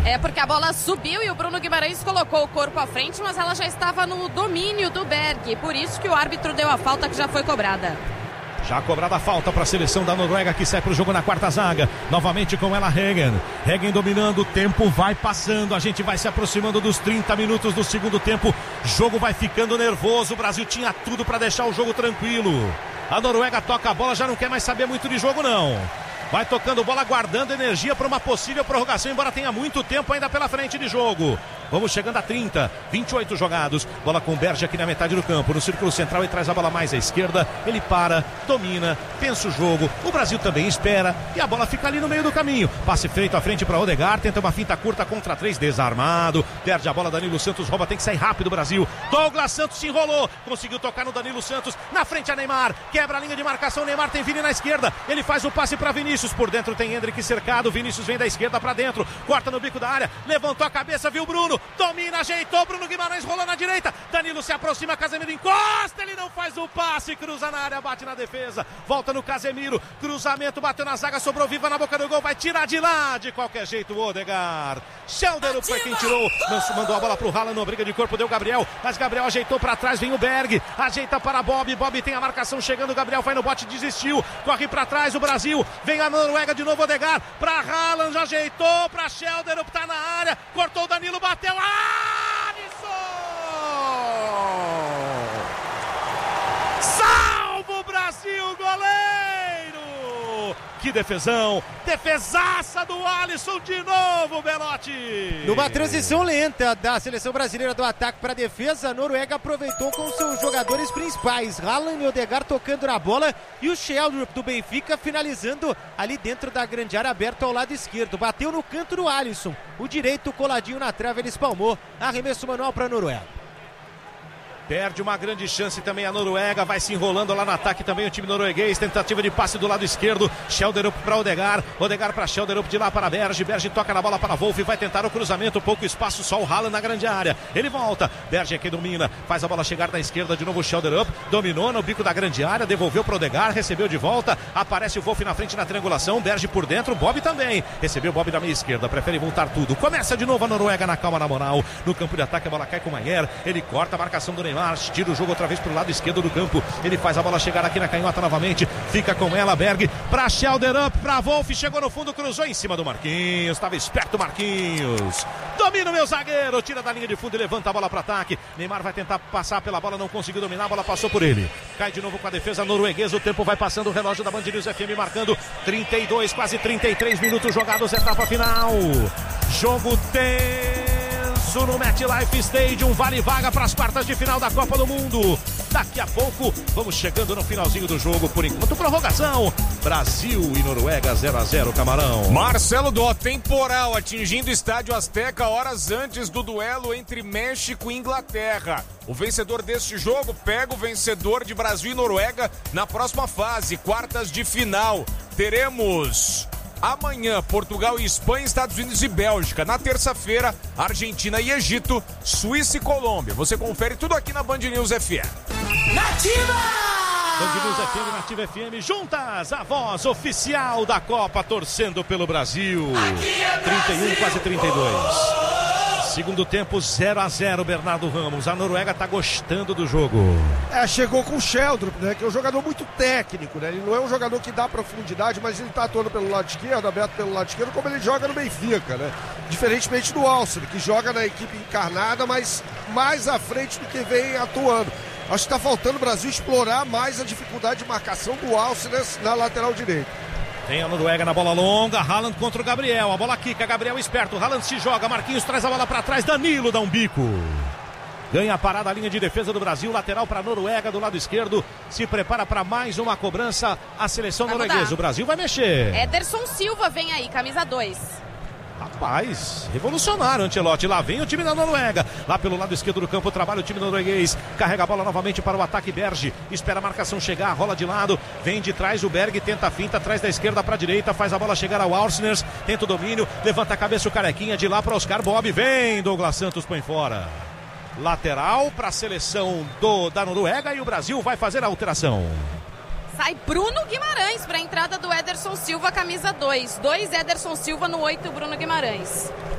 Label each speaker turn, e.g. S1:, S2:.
S1: É porque a bola subiu e o Bruno Guimarães colocou o corpo à frente, mas ela já estava no domínio do Berg. Por isso que o árbitro deu a falta que já foi cobrada.
S2: Já cobrada a falta para a seleção da Noruega, que sai para o jogo na quarta zaga. Novamente com ela, Hagen. Hagen dominando, o tempo vai passando. A gente vai se aproximando dos 30 minutos do segundo tempo. O jogo vai ficando nervoso. O Brasil tinha tudo para deixar o jogo tranquilo. A Noruega toca a bola, já não quer mais saber muito de jogo, não. Vai tocando bola, guardando energia para uma possível prorrogação, embora tenha muito tempo ainda pela frente de jogo. Vamos chegando a 30, 28 jogados. Bola com o Berge aqui na metade do campo, no círculo central, e traz a bola mais à esquerda. Ele para, domina, pensa o jogo. O Brasil também espera e a bola fica ali no meio do caminho. Passe feito à frente para Odegaard, tenta uma finta curta contra 3, desarmado. Perde a bola, Danilo Santos rouba, tem que sair rápido o Brasil. Douglas Santos se enrolou, conseguiu tocar no Danilo Santos. Na frente a Neymar, quebra a linha de marcação. Neymar tem Vini na esquerda, ele faz o passe para Vinícius. Por dentro tem Endrick cercado, Vinícius vem da esquerda para dentro, corta no bico da área, levantou a cabeça, viu Bruno, domina, ajeitou, Bruno Guimarães rolou na direita, Danilo se aproxima, Casemiro encosta, ele não faz o passe, cruza na área, bate na defesa, volta no Casemiro, cruzamento, bateu na zaga, sobrou viva na boca do gol, vai tirar de lá, de qualquer jeito o Odegaard. Schelderup foi quem tirou, mandou a bola pro Haaland, no briga de corpo, deu Gabriel, mas Gabriel ajeitou para trás, vem o Berg, ajeita para Bob, Bob tem a marcação chegando, Gabriel vai no bote, desistiu, corre para trás o Brasil, vem a Noruega de novo, Odegaard para Haaland, já ajeitou para Schelderup, tá na área, cortou o Danilo, bateu, Alisson! Salva o Brasil, goleiro! Que defesão, defesaça do Alisson de novo, Belotti!
S3: Numa transição lenta da seleção brasileira do ataque para a defesa, a Noruega aproveitou com seus jogadores principais, Haaland e Odegaard tocando na bola e o Schelderup do Benfica finalizando ali dentro da grande área, aberto ao lado esquerdo. Bateu no canto do Alisson, o direito coladinho na trave, ele espalmou. Arremesso manual para a Noruega.
S2: Perde uma grande chance também a Noruega, vai se enrolando lá no ataque também o time norueguês, tentativa de passe do lado esquerdo, Schelderup para Odegaard, Odegaard para Schelderup, de lá para Berge, Berge toca na bola para Wolf, vai tentar o cruzamento, pouco espaço, só o Haaland na grande área, ele volta, Berge aqui domina, faz a bola chegar na esquerda, de novo o Schelderup, dominou no bico da grande área, devolveu para Odegaard, recebeu de volta, aparece o Wolf na frente na triangulação, Berge por dentro, Bob também, recebeu Bob da meia esquerda, prefere voltar tudo, começa de novo a Noruega na calma, na moral, no campo de ataque a bola cai com o Maier, ele corta a marcação do Neymar, tira o jogo outra vez pro lado esquerdo do campo, ele faz a bola chegar aqui na canhota novamente, fica com ela, Berg, pra Schelderup, pra Wolf, chegou no fundo, cruzou em cima do Marquinhos, estava esperto Marquinhos, domina o meu zagueiro, tira da linha de fundo e levanta a bola para ataque, Neymar vai tentar passar pela bola, não conseguiu dominar, a bola passou por ele, cai de novo com a defesa norueguesa, o tempo vai passando, o relógio da Band News FM marcando 32, quase 33 minutos jogados, etapa final, jogo no MetLife Stadium, vale vaga para as quartas de final da Copa do Mundo. Daqui a pouco, vamos chegando no finalzinho do jogo, por enquanto, prorrogação. Brasil e Noruega 0-0, Camarão.
S4: Marcelo Dó, temporal atingindo o Estádio Azteca horas antes do duelo entre México e Inglaterra. O vencedor deste jogo pega o vencedor de Brasil e Noruega na próxima fase, quartas de final. Teremos amanhã, Portugal e Espanha, Estados Unidos e Bélgica. Na terça-feira, Argentina e Egito, Suíça e Colômbia. Você confere tudo aqui na Band News FM.
S2: Nativa! Band News FM, Nativa FM, juntas, a voz oficial da Copa, torcendo pelo Brasil. 31, quase 32. Segundo tempo, 0-0, Bernardo Ramos. A Noruega tá gostando do jogo.
S5: Chegou com o Schelderup, né? Que é um jogador muito técnico, né? Ele não é um jogador que dá profundidade, mas ele tá atuando pelo lado esquerdo, aberto pelo lado esquerdo, como ele joga no Benfica, né? Diferentemente do Alcine, que joga na equipe encarnada, mas mais à frente do que vem atuando. Acho que tá faltando o Brasil explorar mais a dificuldade de marcação do Alcine na lateral direita.
S2: Tem a Noruega na bola longa, Haaland contra o Gabriel, a bola quica, Gabriel esperto, Haaland se joga, Marquinhos traz a bola para trás, Danilo dá um bico. Ganha a parada, a linha de defesa do Brasil, lateral para a Noruega do lado esquerdo, se prepara para mais uma cobrança, a seleção norueguesa, o Brasil vai mexer.
S1: Ederson Silva vem aí, camisa 2.
S2: Rapaz, revolucionário Ancelotti, lá vem o time da Noruega, lá pelo lado esquerdo do campo, trabalha o time norueguês, carrega a bola novamente para o ataque, Berge, espera a marcação chegar, rola de lado, vem de trás o Berg, tenta a finta, traz da esquerda para a direita, faz a bola chegar ao Alciners, tenta o domínio, levanta a cabeça o Carequinha, de lá para Oscar Bob, vem Douglas Santos, põe fora. Lateral para a seleção da Noruega e o Brasil vai fazer a alteração.
S1: Sai Bruno Guimarães para a entrada do Ederson Silva, camisa 2. 2 Ederson Silva no 8, Bruno Guimarães.